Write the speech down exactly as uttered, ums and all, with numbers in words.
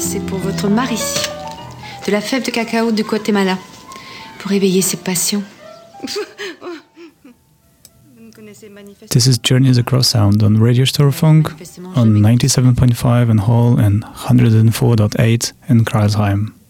c'est pour votre mari, de la fève de cacao du Guatemala, pour éveiller ses passions. This is Journeys Across Sound on Radio Störfunk on ninety-seven point five in Hall and one hundred four point eight in Kreilsheim.